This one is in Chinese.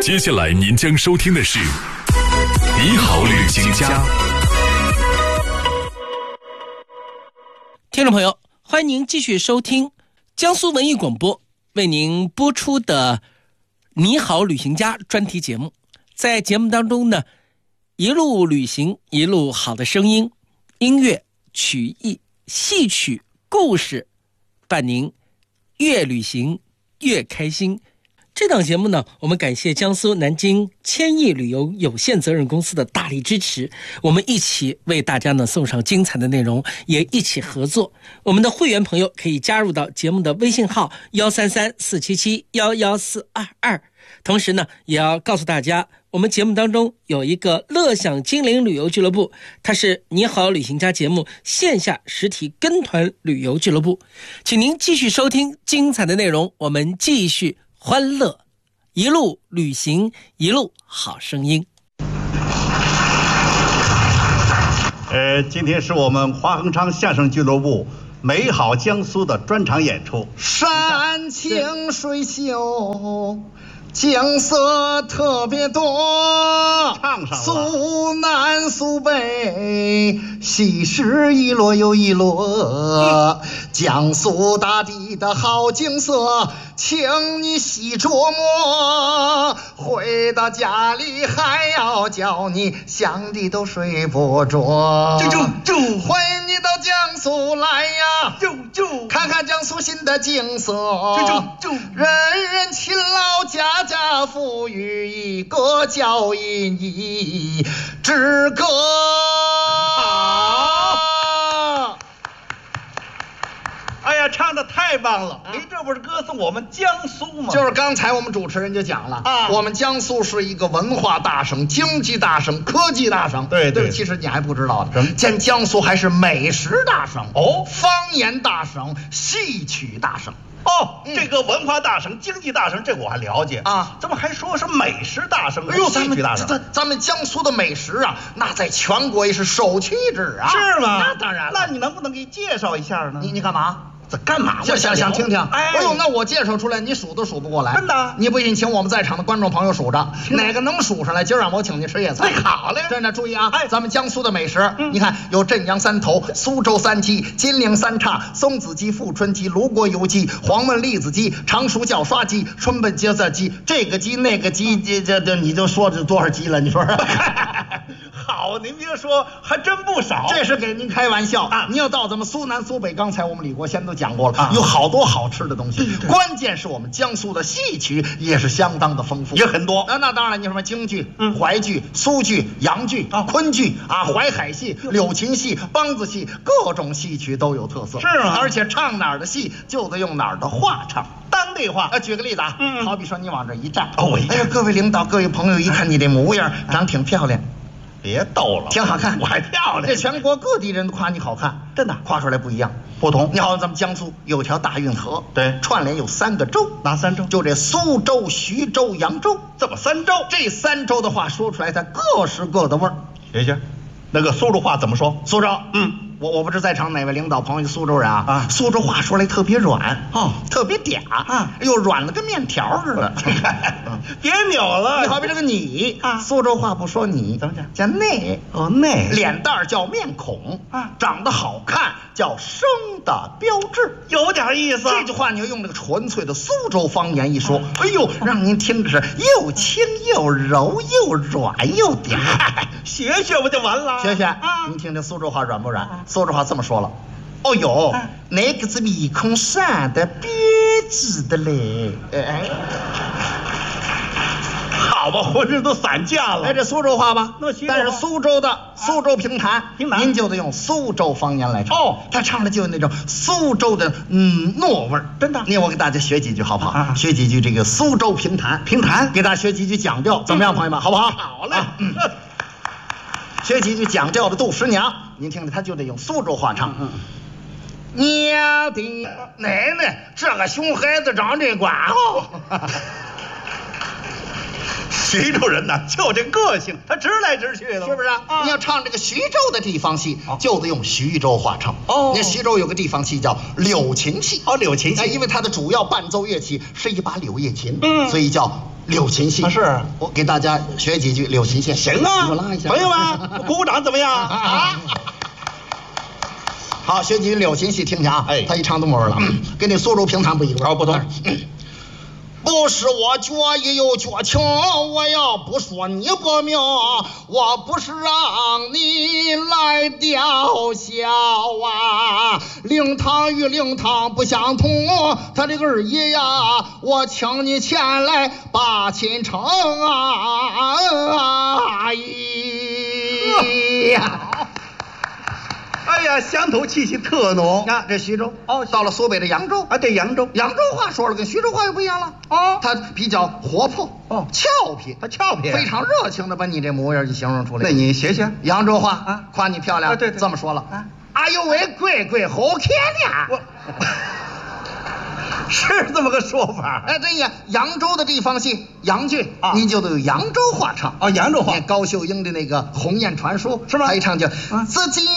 接下来您将收听的是《你好，旅行家》。 听众朋友，欢迎您继续收听江苏文艺广播为您播出的《你好，旅行家》专题节目。在节目当中呢，一路旅行，一路好的声音，音乐、曲艺、戏曲、故事，伴您越旅行越开心。这档节目呢，我们感谢江苏南京千亿旅游有限责任公司的大力支持，我们一起为大家呢送上精彩的内容，也一起合作。我们的会员朋友可以加入到节目的微信号133-477-11422，同时呢，也要告诉大家，我们节目当中有一个乐享精灵旅游俱乐部，它是你好旅行家节目线下实体跟团旅游俱乐部，请您继续收听精彩的内容，我们继续欢乐，一路旅行，一路好声音。 今天是我们华恒昌相声俱乐部美好江苏的专场演出。 山清水秀，景色特别多， 唱上了。 苏南苏北，西施一摞又一摞，江苏大地的好景色，请你细琢磨。回到家里还要叫你想的都睡不着。欢迎你到江苏来呀，看看江苏新的景色。人人勤劳，家家富裕，一个叫一之歌。 哎呀，唱的太棒了！您这不是歌颂我们江苏吗？ 就是刚才我们主持人就讲了啊， 我们江苏是一个文化大省、经济大省、科技大省。对，其实你还不知道的，见江苏还是美食大省哦， 方言大省、戏曲大省。 这个文化大省、经济大省，这我还了解啊。 怎么还说是美食大省、戏曲大省？ 咱们江苏的美食啊，那在全国也是首屈一指啊。 是吗？ 那当然了。 那你能不能给介绍一下呢？ 你干嘛？ 这干嘛？ 想听听。 哎呦，那我介绍出来，你数都数不过来。 真的？ 你不信，请我们在场的观众朋友数着，哪个能数上来，今儿让我请你吃野菜。 好嘞， 真的注意啊！咱们江苏的美食，你看有镇阳三头、苏州三鸡、金陵三叉、松子鸡、富春鸡、卢国油鸡、黄焖栗子鸡、常熟角刷鸡、春本节色鸡，这个鸡那个鸡，这你就说这多少鸡了？你说？ 好，您别说，还真不少。 这是给您开玩笑啊！你要到咱们苏南苏北，刚才我们李国先都讲过了，有好多好吃的东西。关键是我们江苏的戏曲也是相当的丰富， 也很多。 那当然，你什么京剧、淮剧、苏剧、洋剧、昆剧啊，淮海戏、柳琴戏、梆子戏，各种戏曲都有特色。 是吗？ 而且唱哪儿的戏就得用哪儿的话唱，当地话。举个例子啊，好比说你往这一站，哎呀，各位领导、各位朋友，一看你这模样，长挺漂亮。 别逗了， 挺好看， 我还漂亮。 这全国各地人都夸你好看， 真的， 夸出来不一样， 不同。 你好，咱们江苏有条大运河， 对， 串联有3个州， 哪3州？ 就这苏州、徐州、扬州， 这么3州。 这3州的话说出来，它各是各的味儿。 学学，那个苏州话怎么说？ 苏州，我不知在场哪位领导朋友苏州人啊？苏州话说来特别软特别嗲又软了跟面条似的。 别扭了。 你好比这个你苏州话不说你， 怎么讲？ 叫内内。 脸蛋叫面孔长得好看叫生的标志， 有点意思。 这句话你要用这个纯粹的苏州方言一说，哎呦，让您听着是又轻又柔又软又嗲。 学学不就完了？ 学学您听这苏州话软不软？苏州话这么说了，哦哟，那个是面孔闪的别致的嘞。 好吧，浑身都散架了。 这苏州话吧，但是苏州的苏州评弹，您就得用苏州方言来唱。他唱的就有那种苏州的糯味儿，真的。我给大家学几句好不好？学几句这个苏州评弹，给大家学几句讲调，怎么样，朋友们，好不好？ 好嘞。 学几句讲调的杜十娘，您听着，他就得用苏州话唱。娘的奶奶，这个熊孩子长这瓜徐州人呐，就这个性，他直来直去的， 是不是？你要唱这个徐州的地方戏，就得用徐州话唱。那徐州有个地方戏叫柳琴戏。 柳琴戏， 因为它的主要伴奏乐器是一把柳叶琴，所以叫柳琴戏。 是， 我给大家学几句柳琴戏。 行啊， 你给我拉一下。 朋友们，鼓鼓掌怎么样啊？ 好，学几句柳琴戏，听听啊。 哎， 他一唱都没味了，跟那苏州评弹不一样。 不同。 不是我脚艺有脚轻，我要不说你不明，我不是让你来吊销啊。灵堂与灵堂不相同，他这个而已呀，我请你前来把亲成啊！ 哎呀，乡土气息特浓啊！这徐州哦， 到了苏北的扬州啊，对，扬州话说了跟徐州话又不一样了哦，它比较活泼哦， 俏皮， 它俏皮， 非常热情的把你这模样就形容出来。 那你学学扬州话啊，夸你漂亮啊，对， 这么说了啊，哎呦喂，贵贵好看呀！ 我是这么个说法。 哎，这呀，扬州的地方戏扬剧啊，你就得有扬州话唱哦，扬州话。 高秀英的那个《鸿雁传书》 是吗？ 他一唱就自己。